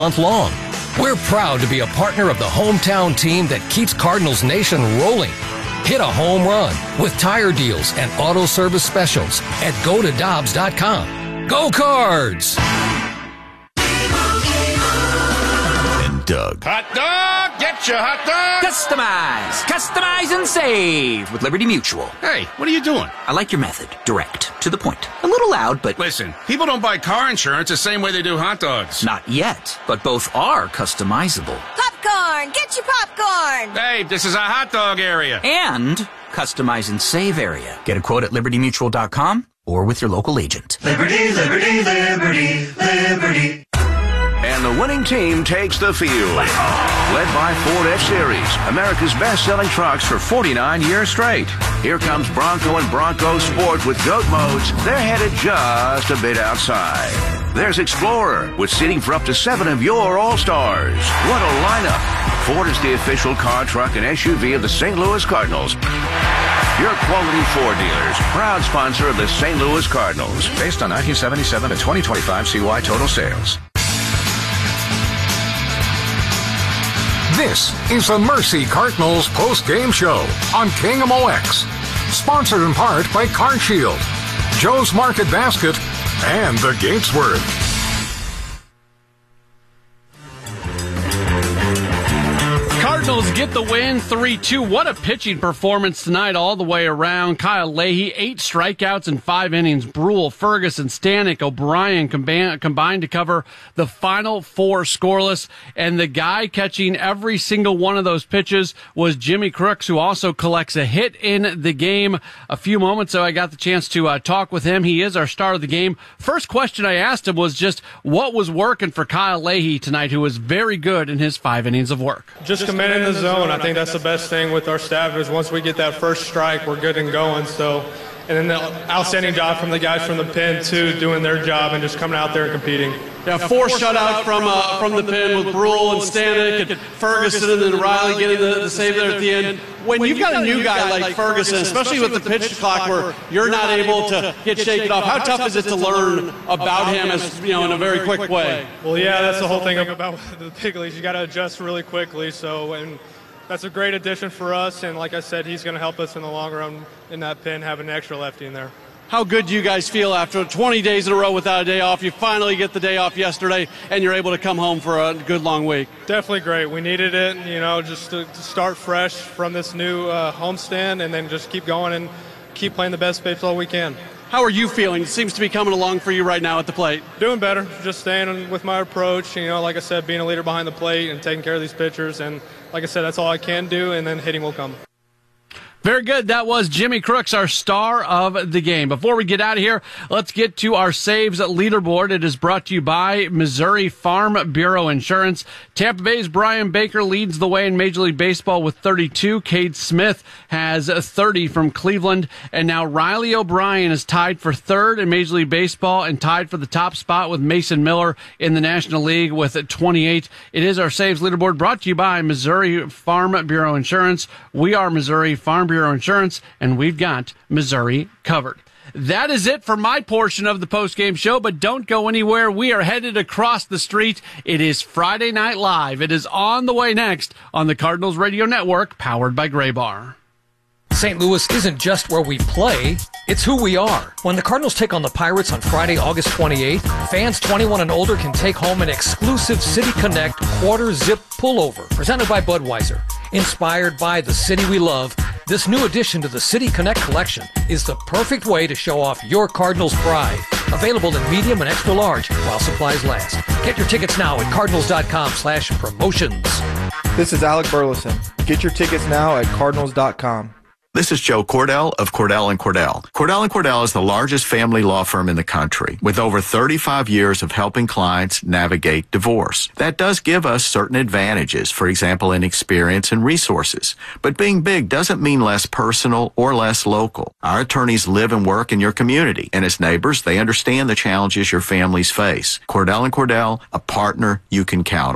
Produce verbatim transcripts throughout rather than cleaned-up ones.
month long. We're proud to be a partner of the hometown team that keeps Cardinals Nation rolling. Hit a home run with tire deals and auto service specials at go to dobbs dot com. Go Cards! And Doug. Hot dog! Get your hot dog! Customize! Customize and save with Liberty Mutual. Hey, what are you doing? I like your method. Direct. To the point. A little loud, but... Listen, people don't buy car insurance the same way they do hot dogs. Not yet, but both are customizable. Popcorn! Get your popcorn! Hey, this is a hot dog area. And customize and save area. Get a quote at liberty mutual dot com or with your local agent. Liberty, Liberty, Liberty, Liberty. And the winning team takes the field. Led by Ford F-Series, America's best-selling trucks for forty-nine years straight. Here comes Bronco and Bronco Sport with GOAT modes. They're headed just a bit outside. There's Explorer with seating for up to seven of your All-Stars. What a lineup. Ford is the official car, truck, and S U V of the Saint Louis Cardinals. Your quality Ford dealers, proud sponsor of the Saint Louis Cardinals. Based on nineteen seventy-seven to twenty twenty-five C Y total sales. This is the Mercy Cardinals post-game show on K M O X. Sponsored in part by Car Shield, Joe's Market Basket, and the Gatesworth. Cardinals get the win three two. What a pitching performance tonight all the way around. Kyle Leahy, eight strikeouts in five innings. Brule, Ferguson, Stanek, O'Brien combined, combined to cover the final four scoreless. And the guy catching every single one of those pitches was Jimmy Crooks, who also collects a hit in the game. A few moments ago, I got the chance to uh, talk with him. He is our star of the game. First question I asked him was just what was working for Kyle Leahy tonight, who was very good in his five innings of work. Just command in the zone. I think that's the best thing with our staff is once we get that first strike, we're good and going. So, and then the outstanding job from the guys from the pen too, doing their job and just coming out there and competing. Yeah, four shutout from uh, from the pen with Brule and Stanek and Ferguson and then Riley getting the, the save there at the end. When you've got a new guy like Ferguson, especially with the pitch clock where you're not able to get shaken off, how tough is it to learn about him as you know in a very quick way? Well, yeah, that's the whole thing about the big leagues. You got to adjust really quickly. So, and that's a great addition for us. And like I said, he's going to help us in the long run in that pen, having an extra lefty in there. How good do you guys feel after twenty days in a row without a day off? You finally get the day off yesterday, and you're able to come home for a good long week. Definitely great. We needed it, you know, just to, to start fresh from this new uh, homestand and then just keep going and keep playing the best baseball we can. How are you feeling? It seems to be coming along for you right now at the plate. Doing better. Just staying with my approach, you know, like I said, being a leader behind the plate and taking care of these pitchers. And like I said, that's all I can do, and then hitting will come. Very good. That was Jimmy Crooks, our star of the game. Before we get out of here, let's get to our saves leaderboard. It is brought to you by Missouri Farm Bureau Insurance. Tampa Bay's Brian Baker leads the way in Major League Baseball with thirty-two. Cade Smith has thirty from Cleveland. And now Riley O'Brien is tied for third in Major League Baseball and tied for the top spot with Mason Miller in the National League with twenty-eight. It is our saves leaderboard brought to you by Missouri Farm Bureau Insurance. We are Missouri Farm Bureau Insurance, and we've got Missouri covered. That is it for my portion of the postgame show, but don't go anywhere. We are headed across the street. It is Friday Night Live. It is on the way next on the Cardinals Radio Network, powered by Gray Bar. Saint Louis isn't just where we play, it's who we are. When the Cardinals take on the Pirates on Friday, August twenty-eighth, fans twenty-one and older can take home an exclusive City Connect quarter zip pullover presented by Budweiser. Inspired by the city we love, this new addition to the City Connect collection is the perfect way to show off your Cardinals pride. Available in medium and extra large while supplies last. Get your tickets now at cardinals.com slash promotions. This is Alec Burleson. Get your tickets now at cardinals dot com. This is Joe Cordell of Cordell and Cordell. Cordell and Cordell is the largest family law firm in the country with over thirty-five years of helping clients navigate divorce. That does give us certain advantages, for example, in experience and resources. But being big doesn't mean less personal or less local. Our attorneys live and work in your community, and as neighbors, they understand the challenges your families face. Cordell and Cordell, a partner you can count on.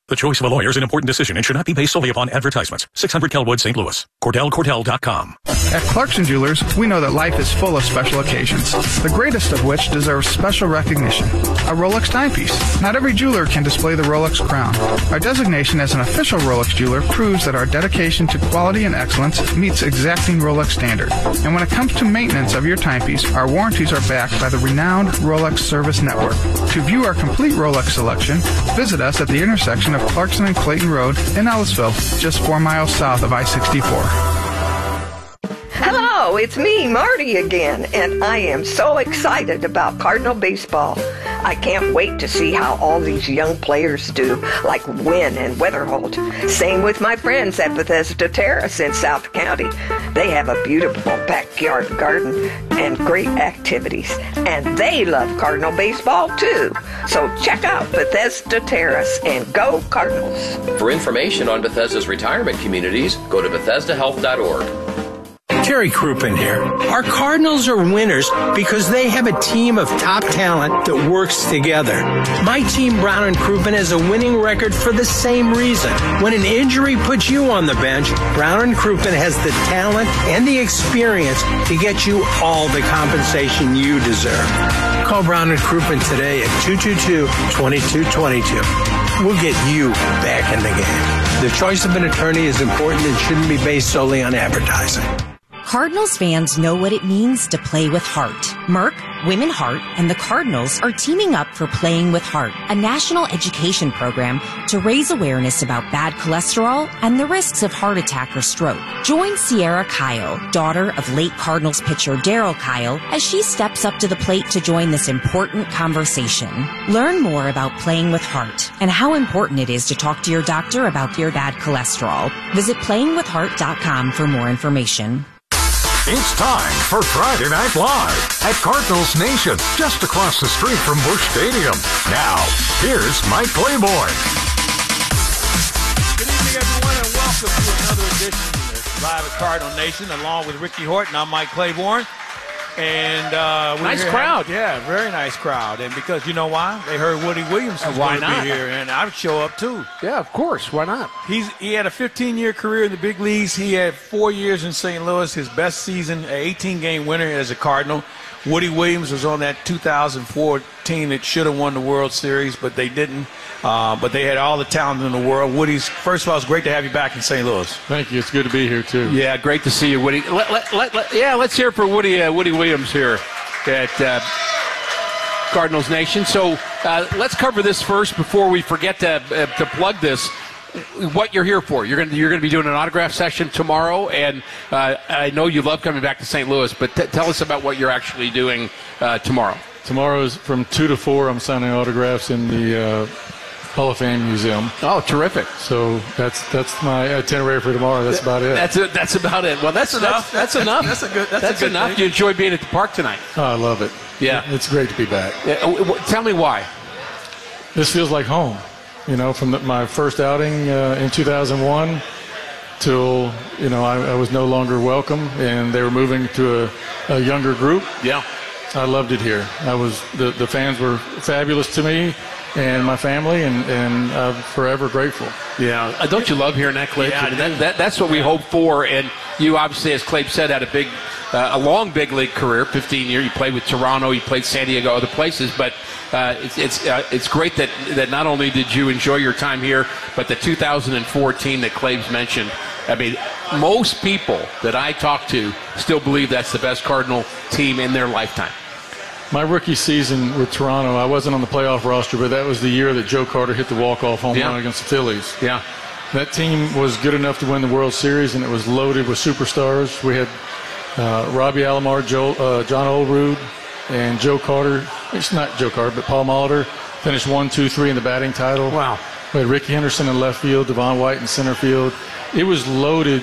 The choice of a lawyer is an important decision and should not be based solely upon advertisements. six hundred Kelwood, Saint Louis. Cordell Cordell dot com. At Clarkson Jewelers, we know that life is full of special occasions, the greatest of which deserves special recognition. A Rolex timepiece. Not every jeweler can display the Rolex crown. Our designation as an official Rolex jeweler proves that our dedication to quality and excellence meets exacting Rolex standard. And when it comes to maintenance of your timepiece, our warranties are backed by the renowned Rolex Service Network. To view our complete Rolex selection, visit us at the intersection of Clarkson and Clayton Road in Ellisville, just four miles south of I sixty-four. Hello, it's me, Marty, again, and I am so excited about Cardinal baseball. I can't wait to see how all these young players do, like Wynn and Weatherholt. Same with my friends at Bethesda Terrace in South County. They have a beautiful backyard garden and great activities, and they love Cardinal baseball too. So check out Bethesda Terrace and go Cardinals. For information on Bethesda's retirement communities, go to Bethesda Health dot org. Terry Crouppen here. Our Cardinals are winners because they have a team of top talent that works together. My team, Brown and Crouppen, has a winning record for the same reason. When an injury puts you on the bench, Brown and Crouppen has the talent and the experience to get you all the compensation you deserve. Call Brown and Crouppen today at two two two, two two two two. We'll get you back in the game. The choice of an attorney is important and shouldn't be based solely on advertising. Cardinals fans know what it means to play with heart. Merck, Women Heart, and the Cardinals are teaming up for Playing with Heart, a national education program to raise awareness about bad cholesterol and the risks of heart attack or stroke. Join Sierra Kyle, daughter of late Cardinals pitcher Darryl Kyle, as she steps up to the plate to join this important conversation. Learn more about Playing with Heart and how important it is to talk to your doctor about your bad cholesterol. Visit playing with heart dot com for more information. It's time for Friday Night Live at Cardinals Nation, just across the street from Busch Stadium. Now, here's Mike Claiborne. Good evening, everyone, and welcome to another edition of Live at Cardinal Nation, along with Ricky Horton. I'm Mike Claiborne. And uh, we're nice here crowd. Having, yeah, very nice crowd. And because you know why? They heard Woody Williams was why going to not? be here, and I'd show up too. Yeah, of course. Why not? He's he had a fifteen-year career in the big leagues. He had four years in Saint Louis. His best season, an eighteen-game winner as a Cardinal. Woody Williams was on that two thousand four team that should have won the World Series, but they didn't. Uh, but they had all the talent in the world. Woody's, first of all, it's great to have you back in Saint Louis. Thank you. It's good to be here, too. Yeah, great to see you, Woody. Let, let, let, let, yeah, let's hear it for Woody, uh, Woody Williams here at uh, Cardinals Nation. So uh, let's cover this first before we forget to, uh, to plug this. What you're here for. You're going to you're going to be doing an autograph session tomorrow, and uh, I know you love coming back to Saint Louis, but t- tell us about what you're actually doing uh, tomorrow. Tomorrow is from two to four. I'm signing autographs in the uh, Hall of Fame Museum. Oh, terrific! So that's that's my itinerary for tomorrow. That's about it. That's it. That's about it. Well, that's, that's enough. That's, that's enough. That's a good. That's, that's a good enough. thing. You enjoy being at the park tonight. Oh, I love it. Yeah, it's great to be back. Yeah, w- w- tell me why. This feels like home. You know, from the, my first outing uh, in two thousand one till, you know, I, I was no longer welcome, and they were moving to a, a younger group. Yeah. I loved it here. I was the, the fans were fabulous to me and my family, and, and I'm forever grateful. Yeah. Uh, don't you love hearing that, Clay? Yeah, that, that, that's what we hope for, and you obviously, as Clay said, had a big, uh, a long big league career, fifteen years. You played with Toronto, you played San Diego, other places, but uh, it's it's uh, it's great that, that not only did you enjoy your time here, but the two thousand fourteen that Clay's mentioned. I mean, most people that I talk to still believe that's the best Cardinal team in their lifetime. My rookie season with Toronto, I wasn't on the playoff roster, but that was the year that Joe Carter hit the walk-off home Yeah. run against the Phillies. Yeah. That team was good enough to win the World Series, and it was loaded with superstars. We had uh, Robbie Alomar, Joe, uh, John Olerud, and Joe Carter. It's not Joe Carter, but Paul Molitor finished one, two, three in the batting title. Wow. We had Ricky Henderson in left field, Devon White in center field. It was loaded,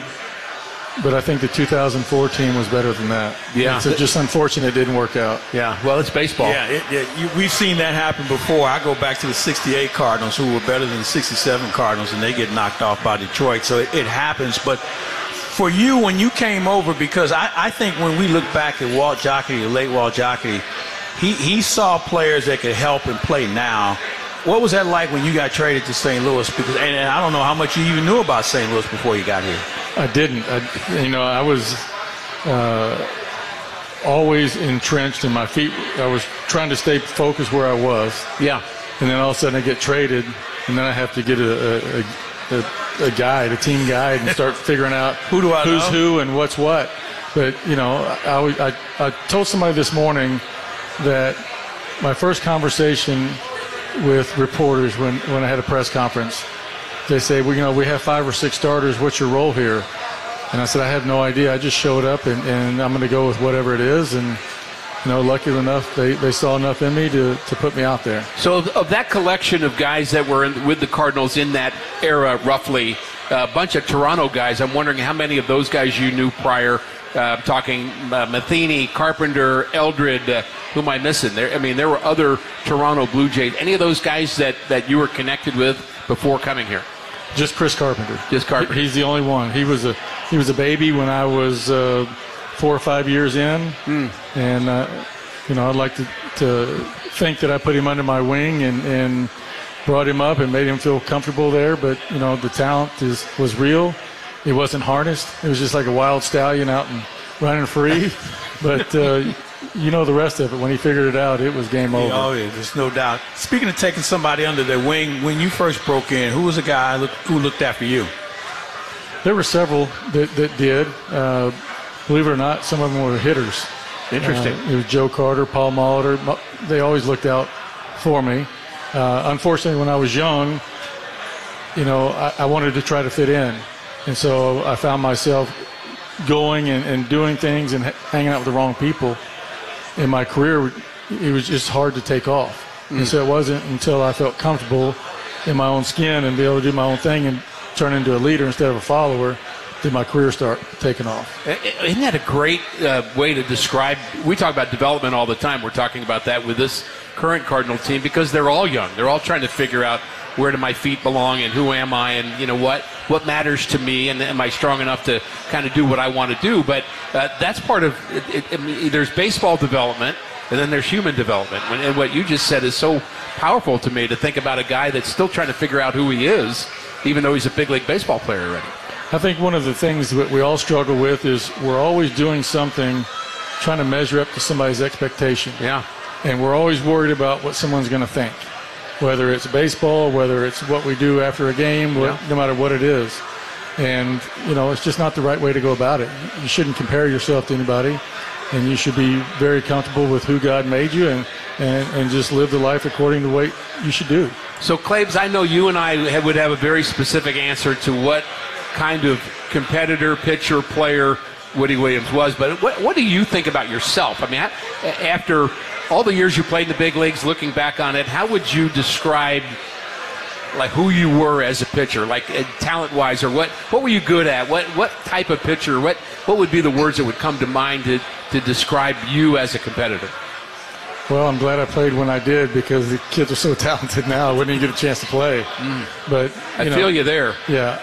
but I think the two thousand four team was better than that. Yeah. It's just unfortunate it didn't work out. Yeah, well, it's baseball. Yeah, it, it, you, we've seen that happen before. I go back to the sixty-eight Cardinals, who were better than the sixty-seven Cardinals, and they get knocked off by Detroit. So it, it happens. But for you, when you came over, because I, I think when we look back at Walt Jocketty, the late Walt Jocketty, he, he saw players that could help and play now what was that like when you got traded to Saint Louis? Because and, and I don't know how much you even knew about Saint Louis before you got here. I didn't. I, you know, I was uh, always entrenched in my feet. I was trying to stay focused where I was. Yeah. And then all of a sudden I get traded, and then I have to get a, a, a, a guide, a team guide, and start figuring out who do I who's know? who and what's what. But, you know, I, I, I told somebody this morning that my first conversation with reporters when, when I had a press conference, they say, well, you know, we have five or six starters. What's your role here? And I said, I have no idea. I just showed up, and, and I'm going to go with whatever it is. And, you know, lucky enough, they, they saw enough in me to, to put me out there. So of, of that collection of guys that were in, with the Cardinals in that era, roughly, a bunch of Toronto guys, I'm wondering how many of those guys you knew prior. Uh, I'm talking uh, Matheny, Carpenter, Eldred, uh, who am I missing? There, I mean, there were other Toronto Blue Jays. Any of those guys that, that you were connected with before coming here? Just Chris Carpenter. Just Carpenter. He's the only one. He was a he was a baby when I was uh, four or five years in, mm. and uh, you know, I'd like to, to think that I put him under my wing and, and brought him up and made him feel comfortable there. But you know, the talent is was real. It wasn't harnessed. It was just like a wild stallion out and running free. But uh, you know the rest of it. When he figured it out, it was game over. Oh, yeah, there's no doubt. Speaking of taking somebody under their wing, when you first broke in, who was the guy who looked after you? There were several that, that did. Uh, believe it or not, some of them were hitters. Interesting. Uh, it was Joe Carter, Paul Molitor. They always looked out for me. Uh, unfortunately, when I was young, you know, I, I wanted to try to fit in. And so I found myself going and, and doing things and hanging out with the wrong people. In my career, it was just hard to take off. Mm. And so it wasn't until I felt comfortable in my own skin and be able to do my own thing and turn into a leader instead of a follower did my career start taking off. Isn't that a great uh, way to describe? We talk about development all the time. We're talking about that with this current Cardinal team because they're all young. They're all trying to figure out where do my feet belong and who am I and, you know, what what matters to me and am I strong enough to kind of do what I want to do. But uh, that's part of it, it, I mean, there's baseball development and then there's human development. And what you just said is so powerful to me to think about a guy that's still trying to figure out who he is, even though he's a big league baseball player already. I think one of the things that we all struggle with is we're always doing something trying to measure up to somebody's expectation. Yeah. And we're always worried about what someone's going to think, whether it's baseball, whether it's what we do after a game, Yeah. no matter what it is. And, you know, it's just not the right way to go about it. You shouldn't compare yourself to anybody, and you should be very comfortable with who God made you and, and, and just live the life according to what you should do. So, Claibs, I know you and I have, would have a very specific answer to what kind of competitor, pitcher, player Woody Williams was, but what, what do you think about yourself? I mean, after all the years you played in the big leagues, looking back on it, how would you describe like who you were as a pitcher, like uh, talent-wise, or what, what were you good at? What what type of pitcher? What what would be the words that would come to mind to, to describe you as a competitor? Well, I'm glad I played when I did because the kids are so talented now. I wouldn't even get a chance to play. Mm. But I you know, feel you there. Yeah.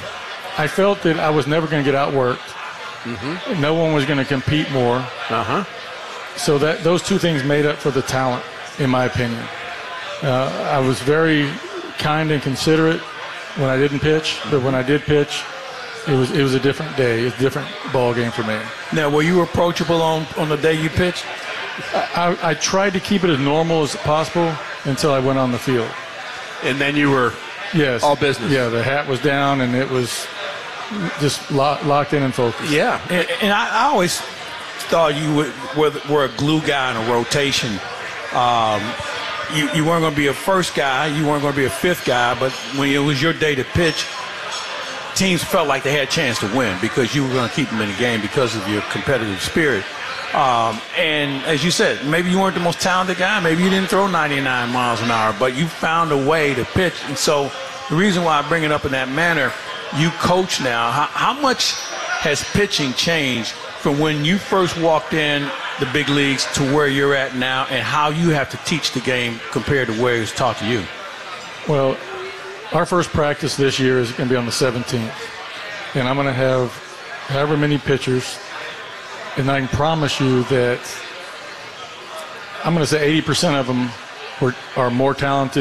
I felt that I was never going to get outworked. Mm-hmm. No one was going to compete more. Uh-huh. So that those two things made up for the talent, in my opinion. Uh, I was very kind and considerate when I didn't pitch, but when I did pitch, it was it was a different day. It was a different ball game for me. Now, were you approachable on, on the day you pitched? I, I, I tried to keep it as normal as possible until I went on the field. And then you were yes, all business. Yeah, the hat was down, and it was just lock, locked in and focused. Yeah, and, and I, I always thought you were, were, were a glue guy in a rotation. Um, you, you weren't going to be a first guy. You weren't going to be a fifth guy. But when it was your day to pitch, teams felt like they had a chance to win because you were going to keep them in the game because of your competitive spirit. Um, and as you said, maybe you weren't the most talented guy. Maybe you didn't throw ninety-nine miles an hour, but you found a way to pitch. And so the reason why I bring it up in that manner, you coach now. How, how much has pitching changed from when you first walked in the big leagues to where you're at now, and how you have to teach the game compared to where it was taught to you? Well, our first practice this year is going to be on the seventeenth, and I'm going to have however many pitchers, and I can promise you that I'm going to say eighty percent of them were, are more talented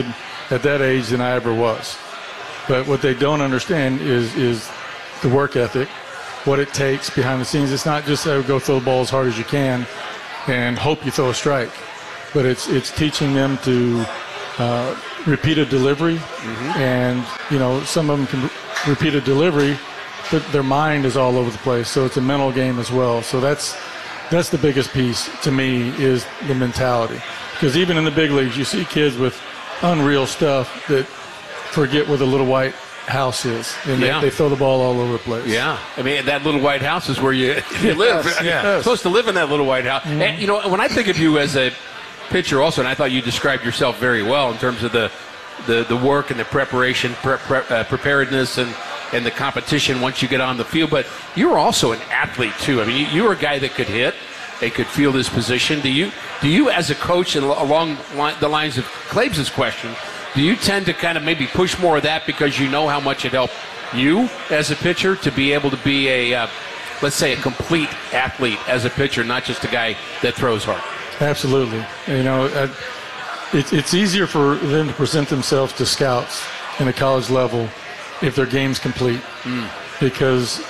at that age than I ever was. But what they don't understand is is the work ethic, what it takes behind the scenes. It's not just uh, go throw the ball as hard as you can and hope you throw a strike, but it's it's teaching them to uh, repeat a delivery, mm-hmm. and you know some of them can repeat a delivery, but their mind is all over the place. So it's a mental game as well. So that's that's the biggest piece to me is the mentality, because even in the big leagues you see kids with unreal stuff that forget where the little white house is, and yeah. they, they throw the ball all over the place. Yeah, I mean that little white house is where you, you live. Yes, yes. You're supposed to live in that little white house. Mm-hmm. And you know, when I think of you as a pitcher, also, and I thought you described yourself very well in terms of the the, the work and the preparation, pre- pre- uh, preparedness, and and the competition once you get on the field. But you're also an athlete too. I mean, you, you were a guy that could hit, they could field his position. Do you do you as a coach, and along the lines of Claves' question, do you tend to kind of maybe push more of that because you know how much it helped you as a pitcher to be able to be a, uh, let's say, a complete athlete as a pitcher, not just a guy that throws hard? Absolutely. You know, uh, it, it's easier for them to present themselves to scouts in the college level if their game's complete, mm. because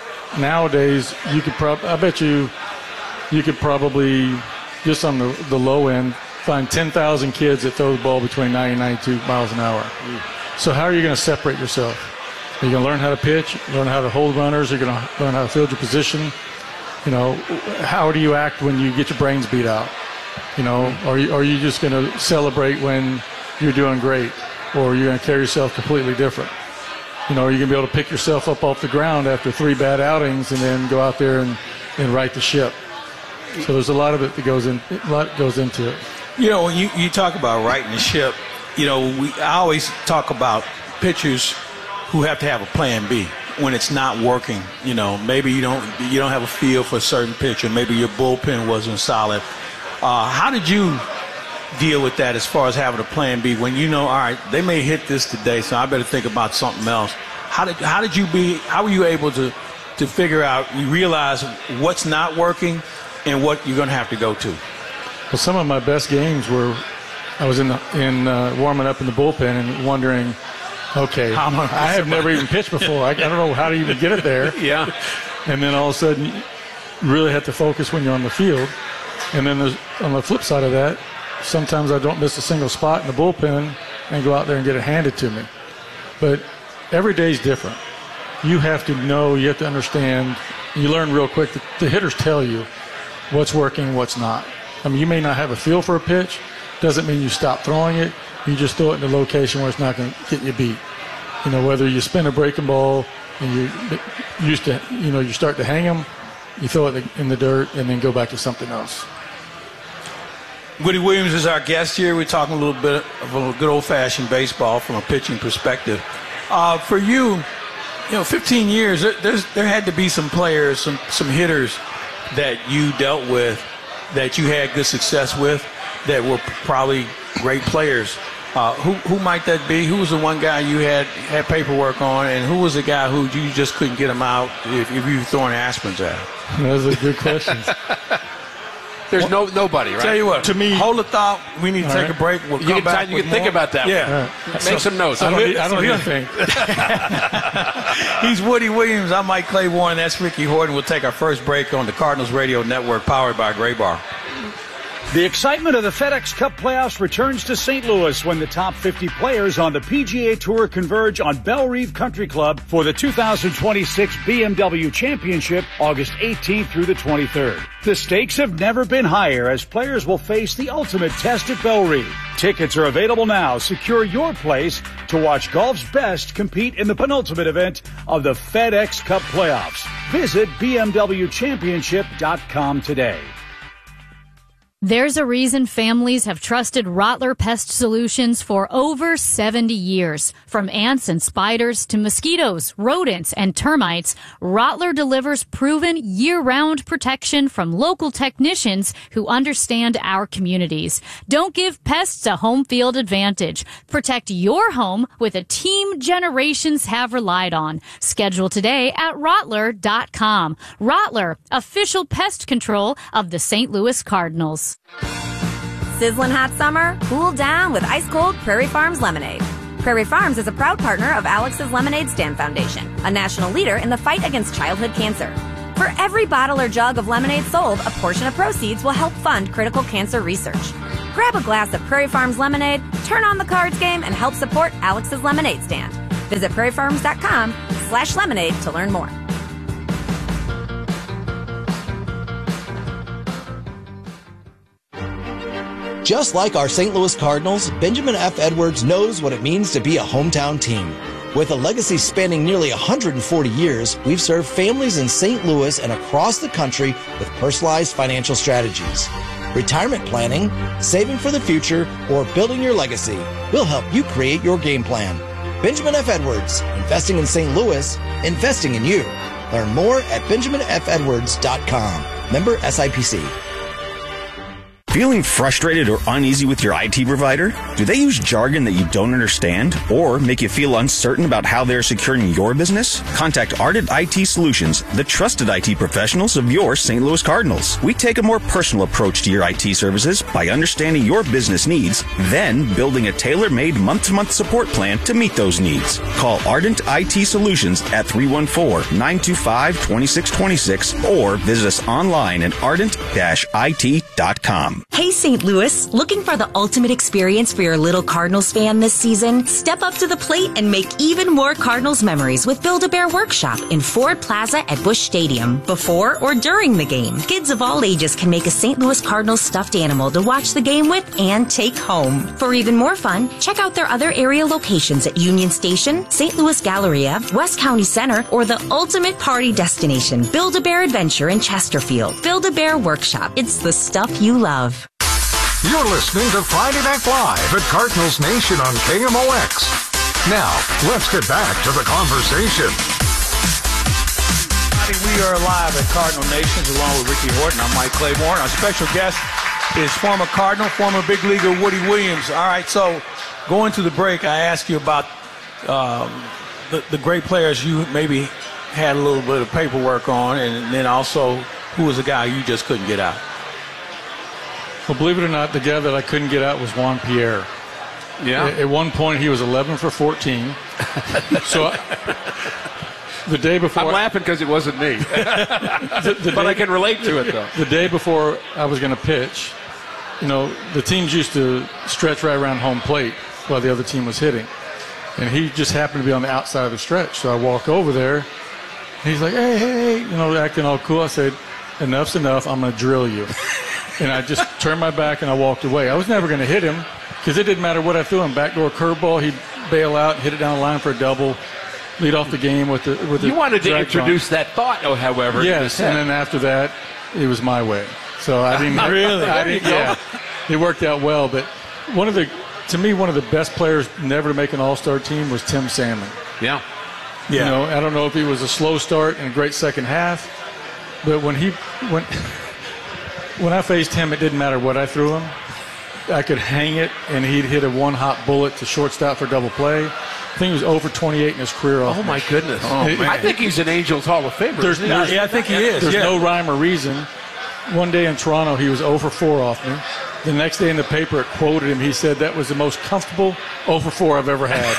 nowadays you could probably, I bet you, you could probably just on the, the low end find ten thousand kids that throw the ball between ninety and ninety-two miles an hour. Mm. So how are you going to separate yourself? Are you going to learn how to pitch, learn how to hold runners? Are you going to learn how to field your position? You know, how do you act when you get your brains beat out? You know, are you, are you just going to celebrate when you're doing great, or are you going to carry yourself completely different? You know, are you going to be able to pick yourself up off the ground after three bad outings and then go out there and, and right the ship? So there's a lot of it that goes in, a lot goes into it. You know, when you, you talk about righting the ship, you know, we I always talk about pitchers who have to have a plan B when it's not working. You know, maybe you don't you don't have a feel for a certain pitcher. Maybe your bullpen wasn't solid. Uh, how did you deal with that as far as having a plan B when you know, all right, they may hit this today, so I better think about something else? How did how did you be? How were you able to to figure out? You realize what's not working and what you're going to have to go to. Well, some of my best games were I was in the, in uh, warming up in the bullpen and wondering, okay, I have never even pitched before. I, I don't know how to even get it there. Yeah. And then all of a sudden, you really have to focus when you're on the field. And then there's, on the flip side of that, sometimes I don't miss a single spot in the bullpen and go out there and get it handed to me. But every day is different. You have to know, you have to understand. You learn real quick. The, the hitters tell you what's working, what's not. I mean, you may not have a feel for a pitch. Doesn't mean you stop throwing it. You just throw it in a location where it's not going to get you beat. You know, whether you spin a breaking ball and you used to, you know, you start to hang them, you throw it in the dirt and then go back to something else. Woody Williams is our guest here. We're talking a little bit of a good old-fashioned baseball from a pitching perspective. Uh, for you, you know, fifteen years, there, there's, there had to be some players, some, some hitters that you dealt with that you had good success with that were probably great players. Uh, who who might that be? Who was the one guy you had had paperwork on, and who was the guy who you just couldn't get him out if, if you were throwing aspirins at him? Those are good questions. There's no nobody, right? Tell you what, to me, hold the thought. We need to take right. a break. We'll you come can, back. you with can think more. about that. Yeah, Make so, some notes. I don't need, I don't need anything. He's Woody Williams. I'm Mike Claiborne. That's Ricky Horton. We'll take our first break on the Cardinals Radio Network, powered by Gray Bar. The excitement of the FedEx Cup playoffs returns to Saint Louis when the top fifty players on the P G A Tour converge on Bellerive Country Club for the two thousand twenty-six B M W Championship, August eighteenth through the twenty-third. The stakes have never been higher as players will face the ultimate test at Bellerive. Tickets are available now. Secure your place to watch golf's best compete in the penultimate event of the FedEx Cup playoffs. Visit B M W championship dot com today. There's a reason families have trusted Rottler Pest Solutions for over seventy years. From ants and spiders to mosquitoes, rodents, and termites, Rottler delivers proven year-round protection from local technicians who understand our communities. Don't give pests a home field advantage. Protect your home with a team generations have relied on. Schedule today at Rottler dot com. Rottler, official pest control of the Saint Louis Cardinals. Sizzling hot summer? Cool down with ice-cold Prairie Farms lemonade. Prairie Farms is a proud partner of Alex's Lemonade Stand Foundation, a national leader in the fight against childhood cancer. For every bottle or jug of lemonade sold, a portion of proceeds will help fund critical cancer research. Grab a glass of Prairie Farms lemonade, turn on the cards game, and help support Alex's Lemonade Stand. Visit prairie farms dot com slash lemonade to learn more. Just like our Saint Louis Cardinals, Benjamin F. Edwards knows what it means to be a hometown team. With a legacy spanning nearly one hundred forty years, we've served families in Saint Louis and across the country with personalized financial strategies. Retirement planning, saving for the future, or building your legacy, we'll help you create your game plan. Benjamin F. Edwards, investing in Saint Louis, investing in you. Learn more at benjamin f edwards dot com. Member S I P C. Feeling frustrated or uneasy with your I T provider? Do they use jargon that you don't understand or make you feel uncertain about how they're securing your business? Contact Ardent I T Solutions, the trusted I T professionals of your Saint Louis Cardinals. We take a more personal approach to your I T services by understanding your business needs, then building a tailor-made month-to-month support plan to meet those needs. Call Ardent I T Solutions at three one four, nine two five, two six two six or visit us online at ardent dash I T dot com. Hey Saint Louis, looking for the ultimate experience for your little Cardinals fan this season? Step up to the plate and make even more Cardinals memories with Build-A-Bear Workshop in Ford Plaza at Busch Stadium, before or during the game. Kids of all ages can make a Saint Louis Cardinals stuffed animal to watch the game with and take home. For even more fun, check out their other area locations at Union Station, Saint Louis Galleria, West County Center, or the ultimate party destination, Build-A-Bear Adventure in Chesterfield. Build-A-Bear Workshop. It's the stuff you love. You're listening to Friday Night Live at Cardinals Nation on K M O X. Now, let's get back to the conversation. We are live at Cardinal Nations along with Ricky Horton. I'm Mike Claiborne. Our special guest is former Cardinal, former big leaguer Woody Williams. All right, so going to the break, I asked you about um, the, the great players you maybe had a little bit of paperwork on, and then also who was the guy you just couldn't get out. Well, believe it or not, the guy that I couldn't get out was Juan Pierre. Yeah. At, at one point, he was eleven for fourteen. So I, the day before, I'm laughing because it wasn't me. the, the but day, I can relate to it though. The day before I was going to pitch, you know, the teams used to stretch right around home plate while the other team was hitting, and he just happened to be on the outside of the stretch. So I walk over there, and he's like, "Hey, hey, hey," you know, acting all cool. I said, "Enough's enough. I'm going to drill you." And I just turned my back and I walked away. I was never going to hit him because it didn't matter what I threw him. Backdoor curveball, he'd bail out, hit it down the line for a double, lead off the game with the with the. You wanted to introduce that thought, oh, however. Yes, and then after that, it was my way. So I didn't really. I didn't, yeah, it worked out well. But one of the, to me, one of the best players never to make an All-Star team was Tim Salmon. Yeah, yeah. You know, I don't know if he was a slow start and a great second half, but when he when. When I faced him, it didn't matter what I threw him. I could hang it, and he'd hit a one-hop bullet to shortstop for double play. I think he was over twenty-eight in his career. Oh, my goodness. Oh, it, I think he's an Angels Hall of Famer. There's, there's, yeah, I think he is. There's yeah. no rhyme or reason. One day in Toronto, he was oh for four off me. The next day in the paper, it quoted him. He said, "That was the most comfortable oh for four I've ever had."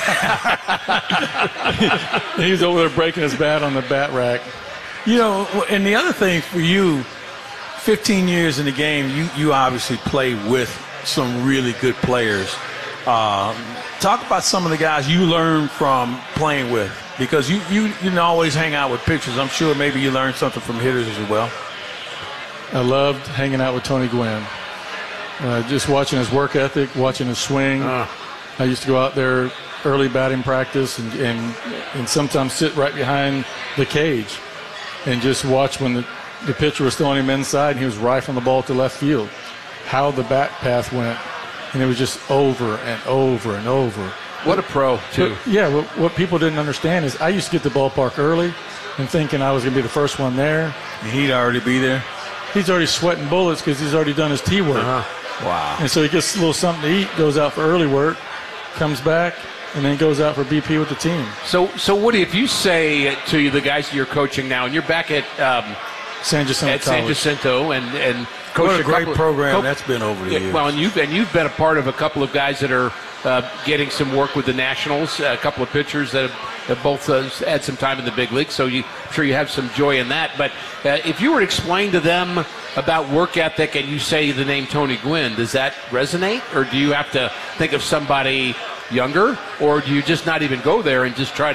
He was over there breaking his bat on the bat rack. You know, and the other thing for you, fifteen years in the game, you, you obviously play with some really good players. Um, talk about some of the guys you learned from playing with, because you, you, you didn't always hang out with pitchers. I'm sure maybe you learned something from hitters as well. I loved hanging out with Tony Gwynn. Uh, just watching his work ethic, watching his swing. Uh. I used to go out there early batting practice and, and, and sometimes sit right behind the cage and just watch when the The pitcher was throwing him inside, and he was rifling the ball to left field. How the bat path went, and it was just over and over and over. What a pro, too. But, yeah, what, what people didn't understand is I used to get to the ballpark early and thinking I was going to be the first one there. And he'd already be there? He's already sweating bullets because he's already done his tee work. Uh-huh. Wow. And so he gets a little something to eat, goes out for early work, comes back, and then goes out for B P with the team. So, so Woody, if you say to you, the guys you're coaching now, and you're back at um, – San Jacinto at San Jacinto, and, and coached what a great couple of- program co- that's been over the Yeah, years. well, and you've and you've been a part of a couple of guys that are uh, getting some work with the Nationals. A couple of pitchers that have, have both uh, had some time in the big league. So you, I'm sure you have some joy in that. But uh, if you were to explain to them about work ethic, and you say the name Tony Gwynn, does that resonate, or do you have to think of somebody younger, or do you just not even go there and just try to